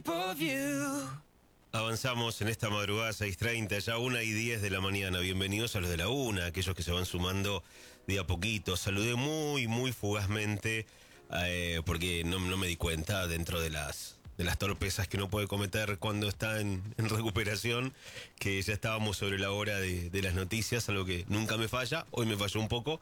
Avanzamos en esta madrugada 6:30, ya 1:10 de la mañana. Bienvenidos a los de la 1, aquellos que se van sumando de a poquito. Saludé muy fugazmente porque no me di cuenta dentro de las torpezas que uno puede cometer cuando está en recuperación, que ya estábamos sobre la hora de las noticias, algo que nunca me falla. Hoy me falló un poco.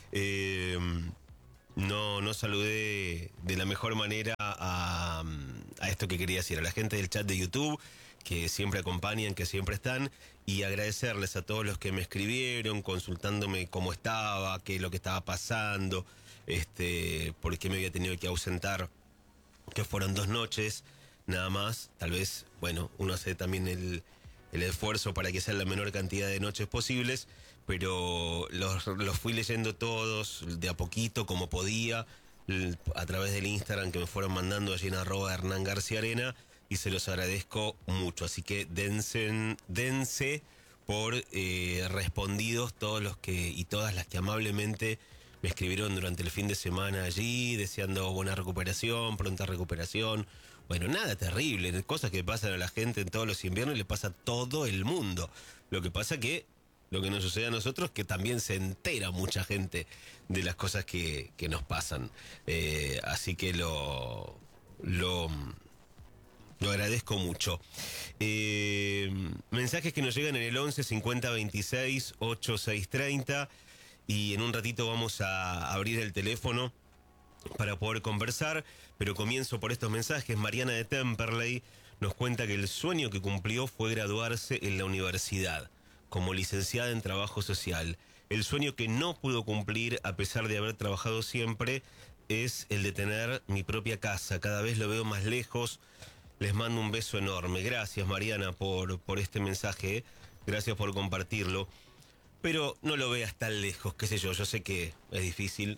No saludé de la mejor manera a esto que quería decir, a la gente del chat de YouTube, que siempre acompañan, que siempre están, y agradecerles a todos los que me escribieron, consultándome cómo estaba, qué es lo que estaba pasando, por qué me había tenido que ausentar, que fueron 2 noches, nada más. Tal vez, bueno, uno hace también el esfuerzo para que sean la menor cantidad de noches posibles, pero los fui leyendo todos de a poquito, como podía, a través del Instagram que me fueron mandando allí en @HernánGarciaArena, y se los agradezco mucho. Así que dense por respondidos todos los que y todas las que amablemente me escribieron durante el fin de semana allí, deseando buena recuperación, pronta recuperación. Bueno, nada terrible, cosas que pasan a la gente en todos los inviernos y le pasa a todo el mundo. Lo que pasa que lo que nos sucede a nosotros es que también se entera mucha gente de las cosas que nos pasan. Así que lo agradezco mucho. Mensajes que nos llegan en el 11 50 26 8630, y en un ratito vamos a abrir el teléfono para poder conversar, pero comienzo por estos mensajes. Mariana de Temperley nos cuenta que el sueño que cumplió fue graduarse en la universidad como licenciada en trabajo social. El sueño que no pudo cumplir, a pesar de haber trabajado siempre, es el de tener mi propia casa. Cada vez lo veo más lejos. Les mando un beso enorme. Gracias, Mariana, por este mensaje. Gracias por compartirlo. Pero no lo veas tan lejos, qué sé yo. Yo sé que es difícil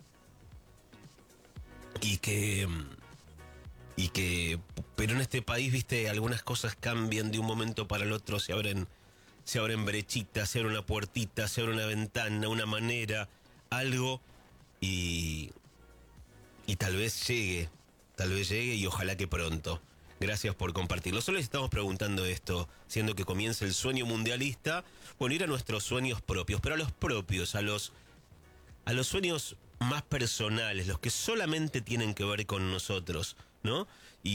pero en este país, viste, algunas cosas cambian de un momento para el otro, se abren brechitas, se abre una puertita, se abre una ventana, una manera, algo, y tal vez llegue y ojalá que pronto. Gracias por compartirlo. Solo les estamos preguntando esto, siendo que comienza el sueño mundialista, bueno, ir a nuestros sueños propios, pero a los propios, a los sueños más personales, los que solamente tienen que ver con nosotros, ¿no?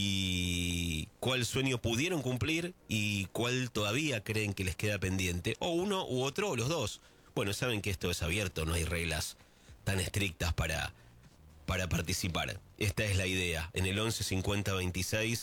Y cuál sueño pudieron cumplir y cuál todavía creen que les queda pendiente, o uno u otro, o los dos. Bueno, saben que esto es abierto, no hay reglas tan estrictas para participar. Esta es la idea, en el 11 50 26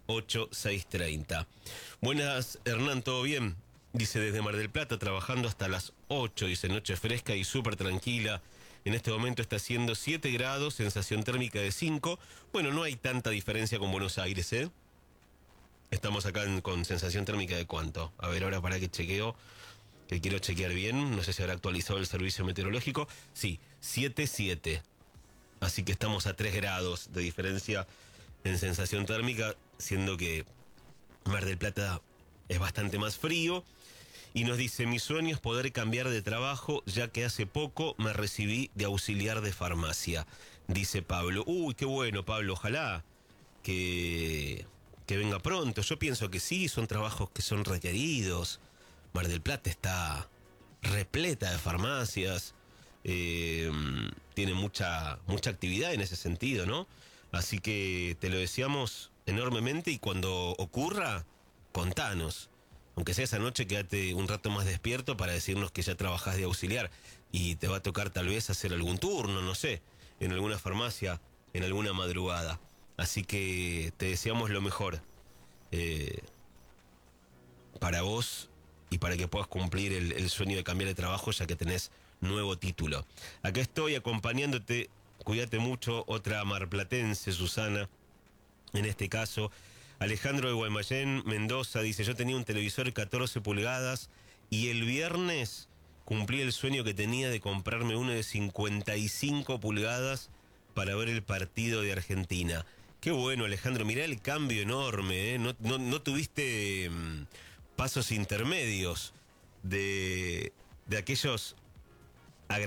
8630. Buenas, Hernán, ¿todo bien? Dice, desde Mar del Plata, trabajando hasta las 8, dice, noche fresca y súper tranquila. En este momento está haciendo 7 grados, sensación térmica de 5. Bueno, no hay tanta diferencia con Buenos Aires, ¿eh? Estamos acá con sensación térmica de ¿cuánto? A ver, ahora para que chequeo, que quiero chequear bien. No sé si habrá actualizado el servicio meteorológico. Sí, 7,7. Así que estamos a 3 grados de diferencia en sensación térmica, siendo que Mar del Plata es bastante más frío. Y nos dice, mi sueño es poder cambiar de trabajo, ya que hace poco me recibí de auxiliar de farmacia, dice Pablo. Uy, qué bueno, Pablo, ojalá que venga pronto. Yo pienso que sí, son trabajos que son requeridos. Mar del Plata está repleta de farmacias, tiene mucha actividad en ese sentido, ¿no? Así que te lo deseamos enormemente, y cuando ocurra, contanos. Aunque sea esa noche, quédate un rato más despierto para decirnos que ya trabajás de auxiliar y te va a tocar tal vez hacer algún turno, no sé, en alguna farmacia, en alguna madrugada. Así que te deseamos lo mejor para vos y para que puedas cumplir el sueño de cambiar de trabajo, ya que tenés nuevo título. Acá estoy acompañándote, cuídate mucho. Otra marplatense, Susana, en este caso. Alejandro de Guaymallén, Mendoza, dice, yo tenía un televisor 14 pulgadas y el viernes cumplí el sueño que tenía de comprarme uno de 55 pulgadas para ver el partido de Argentina. Qué bueno, Alejandro, mirá el cambio enorme, ¿eh? No tuviste pasos intermedios de aquellos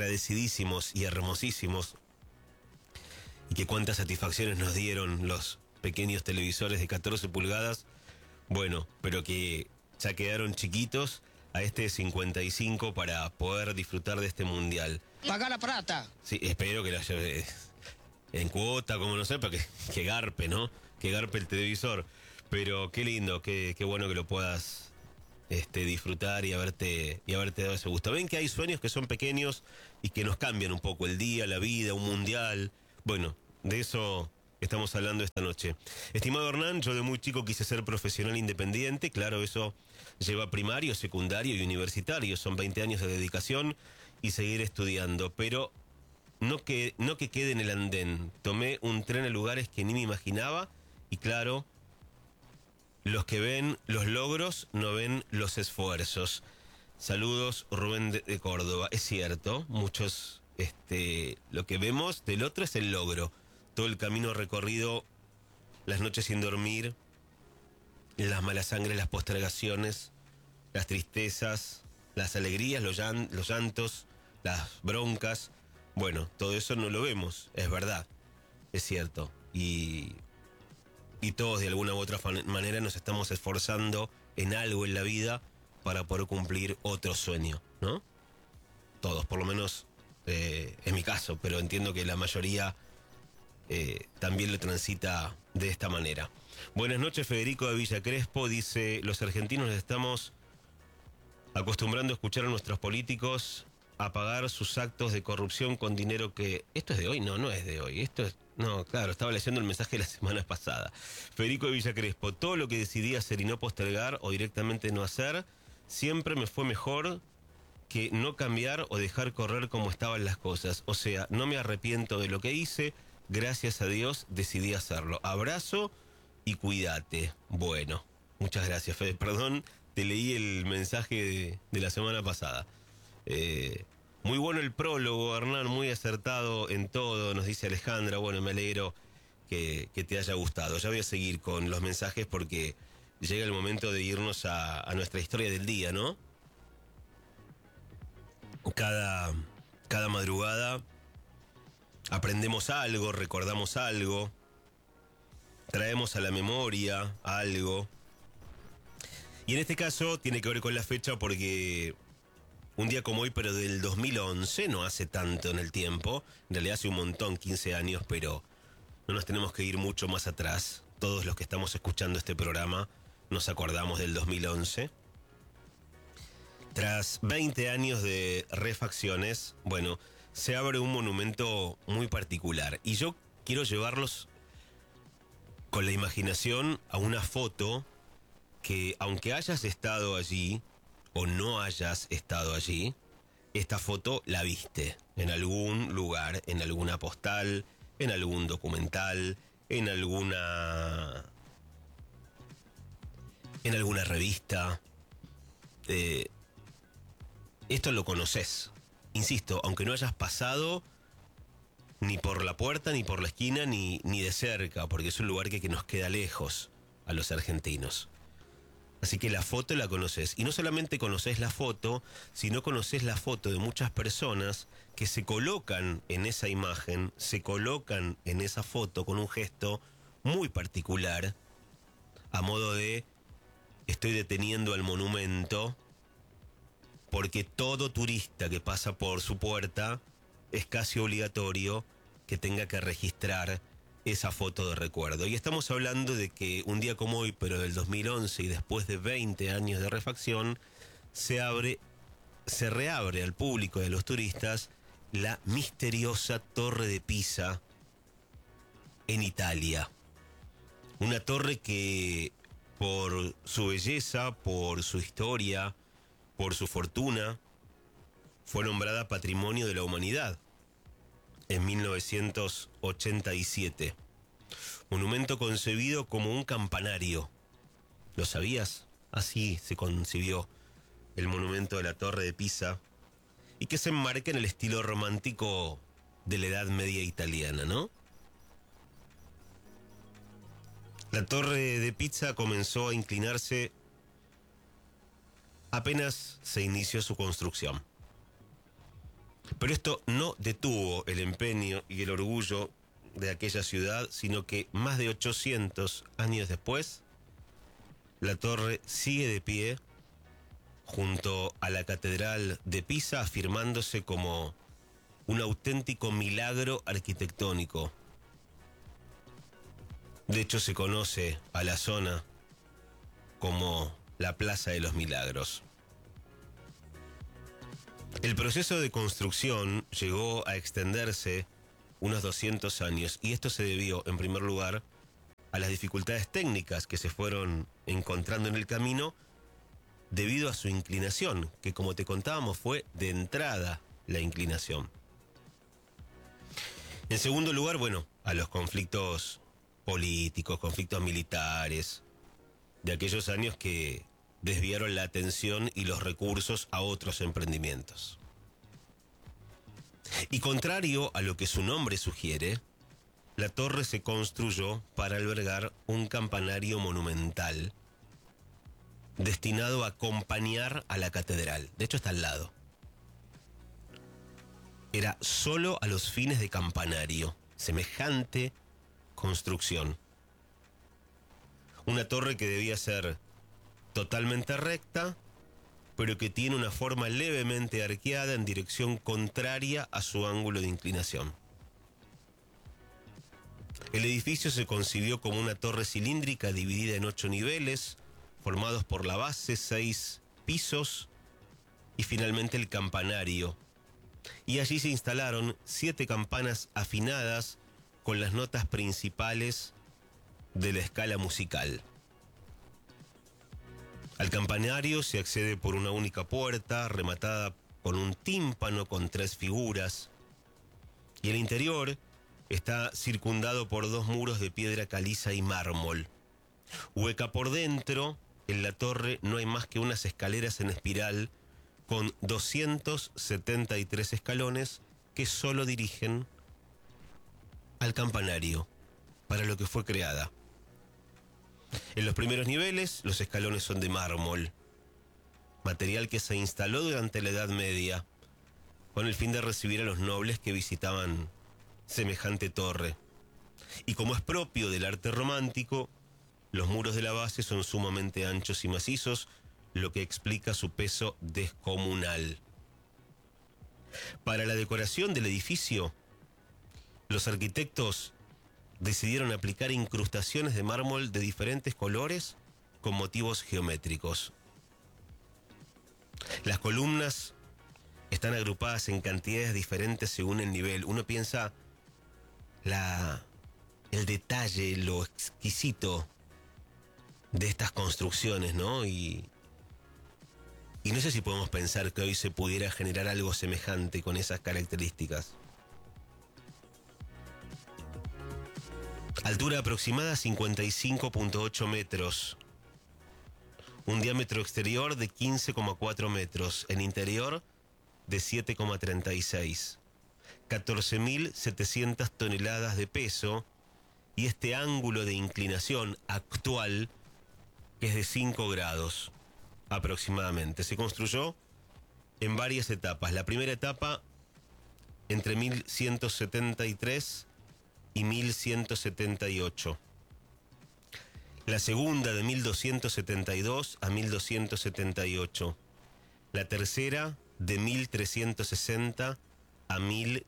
agradecidísimos y hermosísimos, y que cuántas satisfacciones nos dieron los pequeños televisores de 14 pulgadas, bueno, pero que ya quedaron chiquitos, a este de 55 para poder disfrutar de este mundial. Paga la plata. Sí, espero que la lleve en cuota, como no sé, para que garpe, ¿no? Que garpe el televisor. Pero qué lindo, qué bueno que lo puedas disfrutar y haberte dado ese gusto. Ven que hay sueños que son pequeños y que nos cambian un poco el día, la vida, un mundial. Bueno, de eso estamos hablando esta noche. Estimado Hernán, yo de muy chico quise ser profesional independiente. Claro, eso lleva primario, secundario y universitario. Son 20 años de dedicación y seguir estudiando. Pero no que quede en el andén. Tomé un tren a lugares que ni me imaginaba y claro, los que ven los logros no ven los esfuerzos. Saludos, Rubén de Córdoba. Es cierto, muchos, lo que vemos del otro es el logro. Todo el camino recorrido, las noches sin dormir, las malas sangres, las postergaciones, las tristezas, las alegrías, los llantos, las broncas. Bueno, todo eso no lo vemos, es verdad, es cierto. Y todos de alguna u otra manera nos estamos esforzando en algo en la vida para poder cumplir otro sueño, ¿no? Todos, por lo menos en mi caso, pero entiendo que la mayoría también lo transita de esta manera. Buenas noches, Federico de Villa Crespo, dice, los argentinos estamos acostumbrando a escuchar a nuestros políticos a pagar sus actos de corrupción con dinero que... ¿Esto es de hoy? No es de hoy. Esto es... No, claro, estaba leyendo el mensaje de la semana pasada. Federico de Villa Crespo, todo lo que decidí hacer y no postergar o directamente no hacer, siempre me fue mejor que no cambiar o dejar correr como estaban las cosas. O sea, no me arrepiento de lo que hice, gracias a Dios decidí hacerlo. Abrazo y cuídate. Bueno, muchas gracias, Fede. Perdón, te leí el mensaje de la semana pasada. Muy bueno el prólogo, Hernán, muy acertado en todo, nos dice Alejandra. Bueno, me alegro que te haya gustado. Ya voy a seguir con los mensajes porque llega el momento de irnos a nuestra historia del día, ¿no? Cada madrugada aprendemos algo, recordamos algo, traemos a la memoria algo. Y en este caso tiene que ver con la fecha porque... un día como hoy, pero del 2011, no hace tanto en el tiempo, en realidad hace un montón, 15 años, pero no nos tenemos que ir mucho más atrás. Todos los que estamos escuchando este programa nos acordamos del 2011. Tras 20 años de refacciones, bueno, se abre un monumento muy particular. Y yo quiero llevarlos con la imaginación a una foto que, aunque hayas estado allí o no hayas estado allí, esta foto la viste en algún lugar, en alguna postal, en algún documental, en alguna revista. Esto lo conoces. Insisto, aunque no hayas pasado ni por la puerta, ni por la esquina, ni de cerca, porque es un lugar que nos queda lejos a los argentinos. Así que la foto la conoces. Y no solamente conoces la foto, sino conoces la foto de muchas personas que se colocan en esa imagen, se colocan en esa foto con un gesto muy particular, a modo de estoy deteniendo al monumento, porque todo turista que pasa por su puerta es casi obligatorio que tenga que registrar esa foto de recuerdo. Y estamos hablando de que un día como hoy, pero del 2011 y después de 20 años de refacción, se reabre al público y a los turistas la misteriosa Torre de Pisa en Italia. Una torre que por su belleza, por su historia, por su fortuna, fue nombrada Patrimonio de la Humanidad en 1987. Monumento concebido como un campanario. ¿Lo sabías? Así se concibió el monumento de la Torre de Pisa y que se enmarca en el estilo romántico de la Edad Media italiana, ¿no? La Torre de Pisa comenzó a inclinarse apenas se inició su construcción. Pero esto no detuvo el empeño y el orgullo de aquella ciudad, sino que más de 800 años después, la torre sigue de pie junto a la Catedral de Pisa, afirmándose como un auténtico milagro arquitectónico. De hecho, se conoce a la zona como la Plaza de los Milagros. El proceso de construcción llegó a extenderse unos 200 años y esto se debió, en primer lugar, a las dificultades técnicas que se fueron encontrando en el camino debido a su inclinación, que como te contábamos fue de entrada la inclinación. En segundo lugar, bueno, a los conflictos políticos, conflictos militares, de aquellos años que desviaron la atención y los recursos a otros emprendimientos. Y contrario a lo que su nombre sugiere, la torre se construyó para albergar un campanario monumental destinado a acompañar a la catedral. De hecho, está al lado. Era solo a los fines de campanario, semejante construcción. Una torre que debía ser totalmente recta, pero que tiene una forma levemente arqueada en dirección contraria a su ángulo de inclinación. El edificio se concibió como una torre cilíndrica dividida en 8 niveles, formados por la base, 6 pisos y finalmente el campanario. Y allí se instalaron 7 campanas afinadas con las notas principales de la escala musical. Al campanario se accede por una única puerta, rematada con un tímpano con 3 figuras. Y el interior está circundado por 2 muros de piedra caliza y mármol. Hueca por dentro, en la torre no hay más que unas escaleras en espiral con 273 escalones que solo dirigen al campanario, para lo que fue creada. En los primeros niveles, los escalones son de mármol, material que se instaló durante la Edad Media, con el fin de recibir a los nobles que visitaban semejante torre. Y como es propio del arte romántico, los muros de la base son sumamente anchos y macizos, lo que explica su peso descomunal. Para la decoración del edificio, los arquitectos decidieron aplicar incrustaciones de mármol de diferentes colores con motivos geométricos. Las columnas están agrupadas en cantidades diferentes según el nivel. Uno piensa el detalle, lo exquisito de estas construcciones, ¿no? Y no sé si podemos pensar que hoy se pudiera generar algo semejante con esas características. Altura aproximada 55.8 metros. Un diámetro exterior de 15,4 metros. En interior de 7,36. 14.700 toneladas de peso. Y este ángulo de inclinación actual que es de 5 grados aproximadamente. Se construyó en varias etapas. La primera etapa entre 1173 y 1178. La segunda de 1272 a 1278. La tercera de 1360 a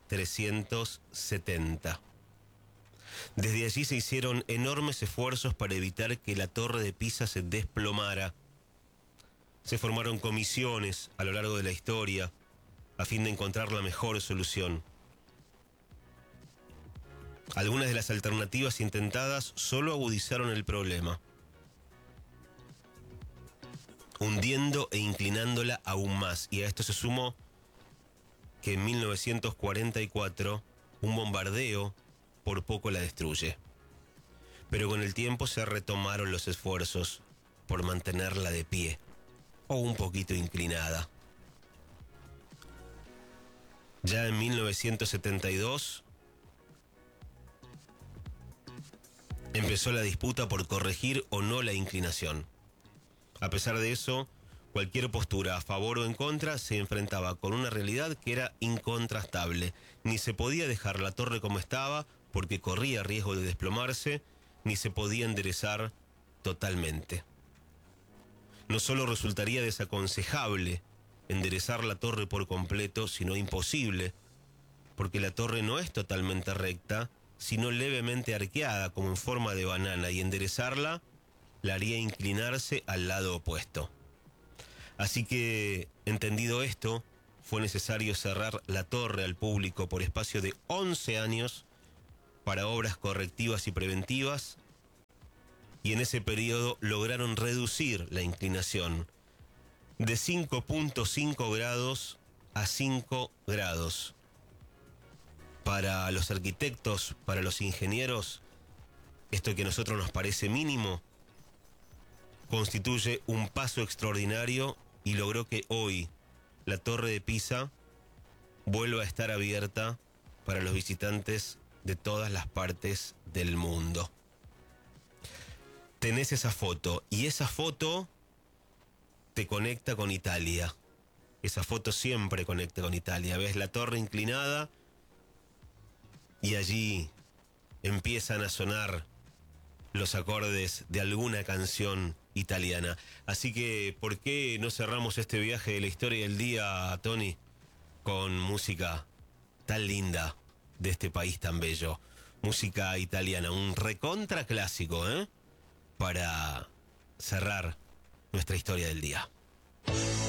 1370. Desde allí se hicieron enormes esfuerzos para evitar que la torre de Pisa se desplomara. Se formaron comisiones a lo largo de la historia a fin de encontrar la mejor solución. Algunas de las alternativas intentadas solo agudizaron el problema, hundiendo e inclinándola aún más. Y a esto se sumó que en 1944 un bombardeo por poco la destruye. Pero con el tiempo se retomaron los esfuerzos por mantenerla de pie o un poquito inclinada. Ya en 1972 empezó la disputa por corregir o no la inclinación. A pesar de eso, cualquier postura a favor o en contra se enfrentaba con una realidad que era incontrastable. Ni se podía dejar la torre como estaba, porque corría riesgo de desplomarse, ni se podía enderezar totalmente. No solo resultaría desaconsejable enderezar la torre por completo, sino imposible, porque la torre no es totalmente recta, sino levemente arqueada como en forma de banana, y enderezarla la haría inclinarse al lado opuesto. Así que, entendido esto, fue necesario cerrar la torre al público por espacio de 11 años para obras correctivas y preventivas, y en ese periodo lograron reducir la inclinación de 5.5 grados a 5 grados. Para los arquitectos, para los ingenieros, esto que a nosotros nos parece mínimo, constituye un paso extraordinario y logró que hoy la Torre de Pisa vuelva a estar abierta para los visitantes de todas las partes del mundo. Tenés esa foto, y esa foto te conecta con Italia. Esa foto siempre conecta con Italia. Ves la torre inclinada y allí empiezan a sonar los acordes de alguna canción italiana. Así que, ¿por qué no cerramos este viaje de la historia del día, Tony, con música tan linda de este país tan bello? Música italiana, un recontra clásico, para cerrar nuestra historia del día.